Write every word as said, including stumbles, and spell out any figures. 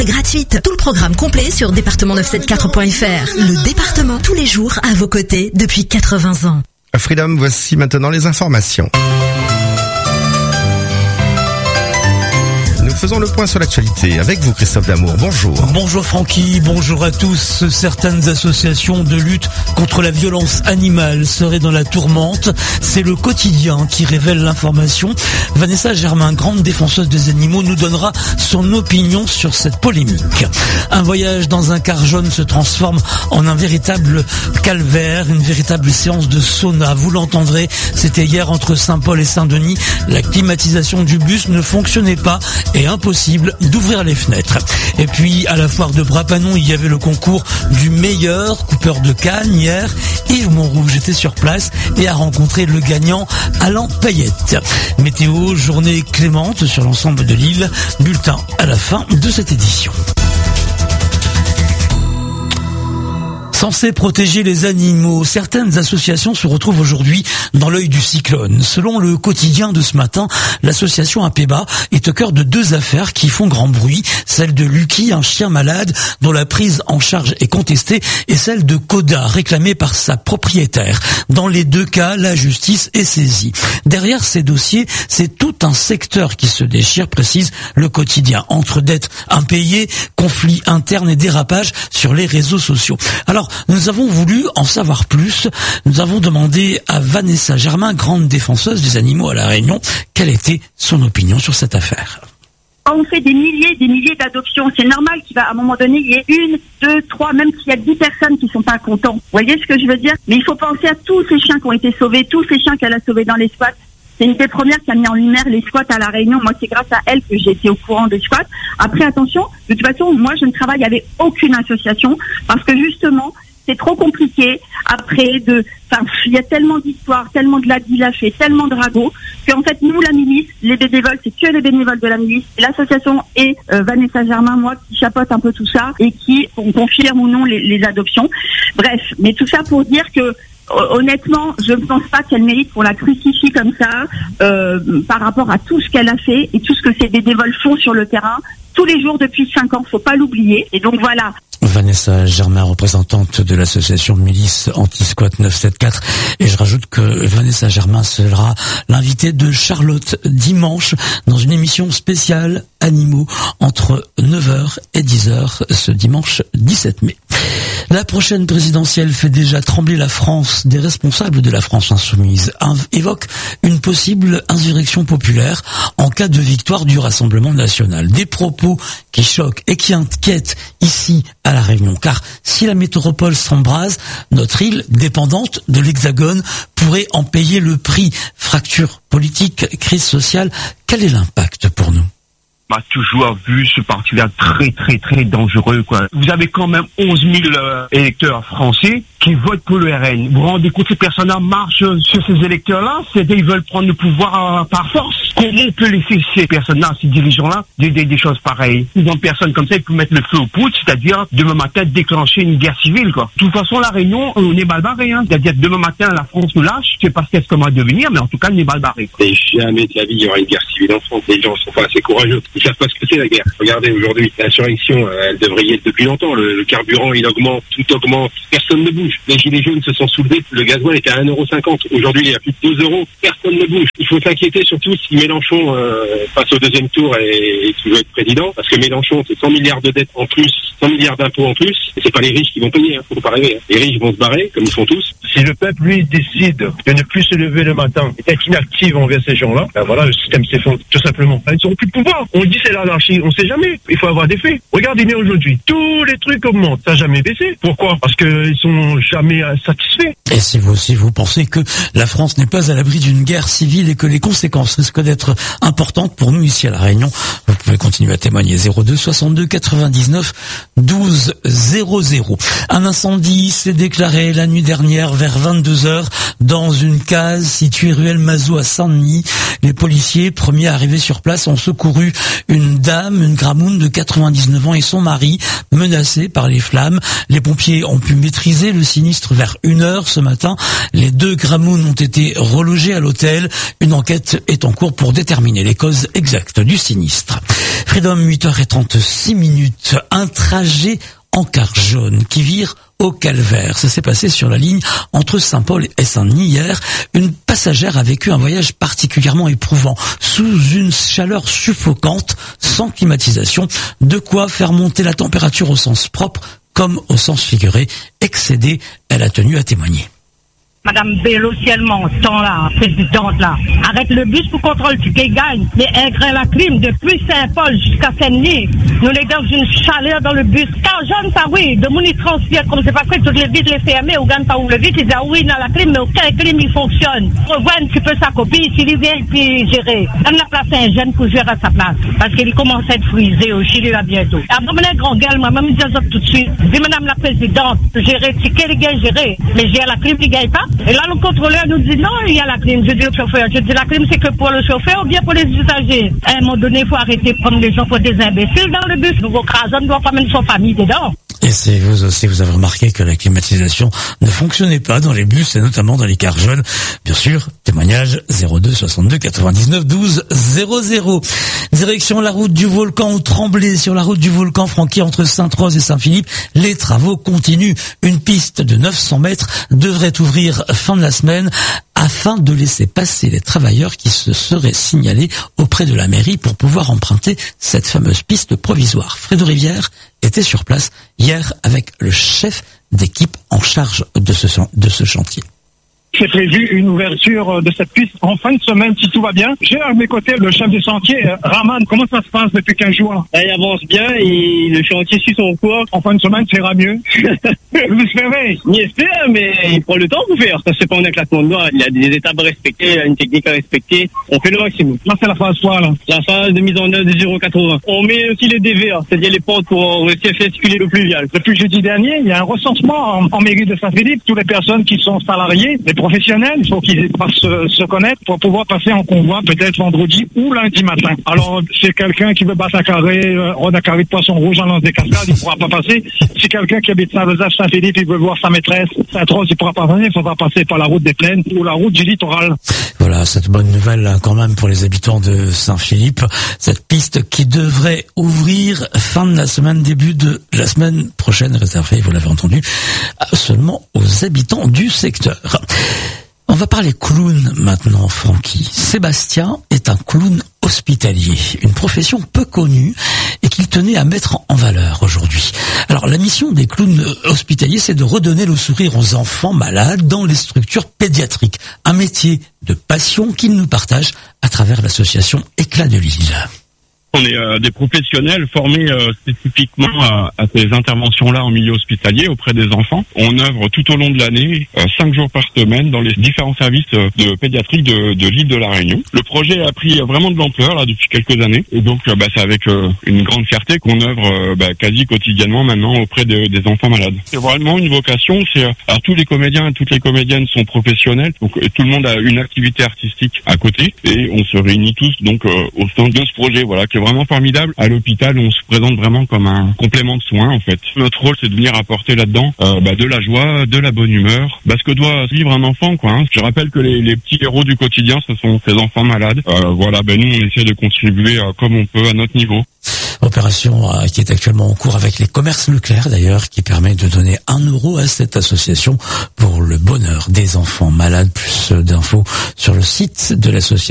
Gratuite. Tout le programme complet sur département neuf cent soixante-quatorze point f r. Le département, tous les jours, à vos côtés, depuis quatre-vingts ans. Freedom, voici maintenant les informations. Nous faisons le point sur l'actualité avec vous, Christophe Damour. Bonjour. Bonjour Francky, bonjour à tous. Certaines associations de lutte contre la violence animale seraient dans la tourmente. C'est le quotidien qui révèle l'information. Vanessa Germain, grande défenseuse des animaux, nous donnera son opinion sur cette polémique. Un voyage dans un car jaune se transforme en un véritable calvaire, une véritable séance de sauna. Vous l'entendrez, c'était hier entre Saint-Paul et Saint-Denis. La climatisation du bus ne fonctionnait pas et impossible d'ouvrir les fenêtres. Et puis à la foire de Brapanon, il y avait le concours du meilleur coupeur de canne hier. Yves Montrouge était sur place et a rencontré le gagnant Alain Payette. Météo, journée clémente sur l'ensemble de l'île. Bulletin à la fin de cette édition. Censé protéger les animaux, certaines associations se retrouvent aujourd'hui dans l'œil du cyclone. Selon le quotidien de ce matin, l'association Apeba est au cœur de deux affaires qui font grand bruit. Celle de Lucky, un chien malade dont la prise en charge est contestée, et celle de Koda, réclamée par sa propriétaire. Dans les deux cas, la justice est saisie. Derrière ces dossiers, c'est tout un secteur qui se déchire, précise le quotidien. Entre dettes impayées, conflits internes et dérapages sur les réseaux sociaux. Alors, nous avons voulu en savoir plus. Nous avons demandé à Vanessa Germain, grande défenseuse des animaux à La Réunion, quelle était son opinion sur cette affaire. On fait des milliers, des milliers d'adoptions. C'est normal qu'il va, à un moment donné, il y ait une, deux, trois, même s'il y a dix personnes qui sont pas contents. Vous voyez ce que je veux dire? Mais il faut penser à tous ces chiens qui ont été sauvés, tous ces chiens qu'elle a sauvés dans les squats. C'est une des premières qui a mis en lumière les squats à La Réunion. Moi, c'est grâce à elle que j'ai été au courant des squats. Après, attention, de toute façon, moi, je ne travaille avec aucune association parce que justement, c'est trop compliqué. Après, de, enfin, il y a tellement d'histoires, tellement de ladilage et tellement de ragots qu'en fait, nous, la milice, les bénévoles, c'est que les bénévoles de la milice, l'association et euh, Vanessa Germain, moi, qui chapeaute un peu tout ça et qui on confirme ou non les, les adoptions. Bref, mais tout ça pour dire que honnêtement, je ne pense pas qu'elle mérite qu'on la crucifie comme ça euh, par rapport à tout ce qu'elle a fait et tout ce que ces bénévoles font sur le terrain tous les jours depuis cinq ans. Faut pas l'oublier. Et donc voilà. Vanessa Germain, représentante de l'association Milice Anti-Squat neuf cent soixante-quatorze. Et je rajoute que Vanessa Germain sera l'invitée de Charlotte dimanche dans une émission spéciale animaux entre neuf heures et dix heures ce dimanche dix-sept mai. La prochaine présidentielle fait déjà trembler la France. Des responsables de la France insoumise évoquent une possible insurrection populaire en cas de victoire du Rassemblement national. Des propos qui choquent et qui inquiètent ici à La Réunion. Car si la métropole s'embrase, notre île, dépendante de l'Hexagone, pourrait en payer le prix. Fracture politique, crise sociale, quel est l'impact pour nous ? On a toujours vu ce parti-là très très très dangereux, quoi. Vous avez quand même onze mille euh, électeurs français qui votent pour le R N. Vous vous rendez compte, ces personnes-là marchent sur ces électeurs-là, c'est-à-dire ils veulent prendre le pouvoir euh, par force. Comment on peut laisser ces personnes-là, ces dirigeants-là, des, des, des choses pareilles? Une personne comme ça, ils peuvent mettre le feu aux poudres, c'est-à-dire demain matin déclencher une guerre civile, quoi. De toute façon, La Réunion, on est mal barré, hein. C'est-à-dire demain matin, la France nous lâche, je sais pas ce qu'est-ce qu'on va devenir, mais en tout cas, on est mal barré. Et jamais de la vie, il y aura une guerre civile en France. Les gens sont pas assez courageux. Ils savent pas ce que c'est la guerre. Regardez, aujourd'hui, l'insurrection, elle devrait y être depuis longtemps. Le, le carburant, il augmente, tout augmente, personne ne bouge. Les gilets jaunes se sont soulevés, le gasoil était à un euro cinquante. Aujourd'hui, il y a plus de deux euros, personne ne bouge. Il faut s'inquiéter surtout si Mélenchon euh, passe au deuxième tour et, et qu'il veut être président, parce que Mélenchon, c'est cent milliards de dettes en plus, cent milliards d'impôts en plus, et c'est pas les riches qui vont payer, hein. Faut pas rêver, hein. Les riches vont se barrer, comme ils font tous. Si le peuple, lui, décide de ne plus se lever le matin et d'être inactif envers ces gens-là, ben voilà, le système s'effondre, tout simplement. Ils n'auront plus de pouvoir. On dit c'est l'anarchie, on sait jamais. Il faut avoir des faits. Regardez bien aujourd'hui, tous les trucs augmentent, ça n'a jamais baissé. Pourquoi? Parce qu'ils sont jamais satisfaits. Et si vous aussi vous pensez que la France n'est pas à l'abri d'une guerre civile et que les conséquences risquent d'être importantes pour nous ici à La Réunion, vous pouvez continuer à témoigner. Zéro deux soixante-deux quatre-vingt-dix-neuf douze zéro zéro. Un incendie s'est déclaré la nuit dernière vers vingt-deux heures dans une case située ruelle Mazot à Saint-Denis. Les policiers, premiers arrivés sur place, ont secouru une dame, une gramoune de quatre-vingt-dix-neuf ans et son mari, menacés par les flammes. Les pompiers ont pu maîtriser le sinistre vers une heure ce matin. Les deux Gramoun ont été relogés à l'hôtel. Une enquête est en cours pour déterminer les causes exactes du sinistre. Freedom, huit heures trente-six minutes. Un trajet en car jaune qui vire au calvaire. Ça s'est passé sur la ligne entre Saint-Paul et Saint-Denis hier. Une passagère a vécu un voyage particulièrement éprouvant, sous une chaleur suffocante, sans climatisation, de quoi faire monter la température au sens propre comme au sens figuré. Excédée, elle a tenu à témoigner. Madame Bello, si elle m'entend là, présidente là, arrête le bus pour contrôle tu gagne. Mais aigre la clim depuis Saint-Paul jusqu'à Saint-Denis. Nous les dans une chaleur dans le bus. Car jeune, ça oui, de mon y transfère comme c'est pas fait, toutes les vitres les fermées, ou gagne pas où le vite, ils disent ah oui, dans la clim, mais aucun clim il fonctionne. On voit un petit peu sa copie, s'il vient et puis gérer. On a placé un jeune pour gérer à sa place. Parce qu'il commence à être frisé au Chili là bientôt. Après, mon grand gueule, moi, même je dis tout de suite. Dis madame la présidente, gérer, ticket, les gars, gérer. Mais j'ai la clim, il gagne pas. Et là, le contrôleur nous dit non, il y a la clim. Je dis au chauffeur, je dis la clim, c'est que pour le chauffeur ou bien pour les usagers. À un moment donné, il faut arrêter de prendre les gens pour des imbéciles dans le bus. Nouveau crasant ne doit pas mettre son famille dedans. Et c'est vous aussi, vous avez remarqué que la climatisation ne fonctionnait pas dans les bus et notamment dans les cars jaunes. Bien sûr, témoignage zéro deux soixante-deux quatre-vingt-dix-neuf douze zéro zéro. Direction la route du volcan au Tremblay, sur la route du volcan Franqui entre Sainte-Rose et Saint-Philippe. Les travaux continuent. Une piste de neuf cents mètres devrait ouvrir fin de la semaine afin de laisser passer les travailleurs qui se seraient signalés auprès de la mairie pour pouvoir emprunter cette fameuse piste provisoire. Fredo Rivière était sur place hier avec le chef d'équipe en charge de ce, de ce chantier. C'est prévu une ouverture de cette piste en fin de semaine, si tout va bien. J'ai à mes côtés le chef de chantier, Raman. Comment ça se passe depuis quinze jours? Il avance bien et le chantier suit son cours. En fin de semaine, ça ira mieux. Vous espérez? On espère, mais il prend le temps pour faire. Ça se fait pas en un claquement de doigts. Il y a des étapes à respecter, il y a une technique à respecter. On fait le maximum. Là, c'est la phase quoi, là? La phase de mise en œuvre des zéro quatre-vingts. On met aussi les D V A, c'est-à-dire les portes pour réussir à faire circuler le pluvial. Depuis jeudi dernier, il y a un recensement en, en mairie de Saint-Philippe. Toutes les personnes qui sont salariées, les professionnels, il faut qu'ils se, se connaître pour pouvoir passer en convoi peut-être vendredi ou lundi matin. Alors, c'est quelqu'un qui veut battre à carré, euh, rôde à carré de poisson rouge en lance des cascades, il ne pourra pas passer. Si quelqu'un qui habite Saint-Joseph, Saint-Philippe, il veut voir sa maîtresse, Saint-Rose, il ne pourra pas venir, il faudra passer par la route des Plaines ou la route du littoral. Voilà, cette bonne nouvelle quand même pour les habitants de Saint-Philippe. Cette piste qui devrait ouvrir fin de la semaine, début de la semaine prochaine, réservée, vous l'avez entendu, seulement aux habitants du secteur. On va parler clown maintenant, Franqui. Sébastien est un clown hospitalier, une profession peu connue et qu'il tenait à mettre en valeur aujourd'hui. Alors la mission des clowns hospitaliers, c'est de redonner le sourire aux enfants malades dans les structures pédiatriques. Un métier de passion qu'ils nous partagent à travers l'association Éclat de Lille. On est euh, des professionnels formés euh, spécifiquement à, à ces interventions-là en milieu hospitalier auprès des enfants. On œuvre tout au long de l'année, euh, cinq jours par semaine, dans les différents services euh, de pédiatrie de, de l'île de la Réunion. Le projet a pris vraiment de l'ampleur là depuis quelques années, et donc euh, bah, c'est avec euh, une grande fierté qu'on œuvre euh, bah, quasi quotidiennement maintenant auprès de, des enfants malades. C'est vraiment une vocation. C'est euh, alors tous les comédiens et toutes les comédiennes sont professionnels, donc euh, tout le monde a une activité artistique à côté, et on se réunit tous donc euh, au sein de ce projet, voilà, qui est vraiment formidable. À l'hôpital, on se présente vraiment comme un complément de soins en fait. Notre rôle, c'est de venir apporter là-dedans euh, bah, de la joie, de la bonne humeur, bah, ce que doit vivre un enfant, quoi. Hein. Je rappelle que les, les petits héros du quotidien, ce sont ces enfants malades. Euh, voilà, ben nous, on essaie de contribuer euh, comme on peut à notre niveau. Opération euh, qui est actuellement en cours avec les commerces Leclerc d'ailleurs, qui permet de donner un euro à cette association pour le bonheur des enfants malades. Plus d'infos sur le site de l'association.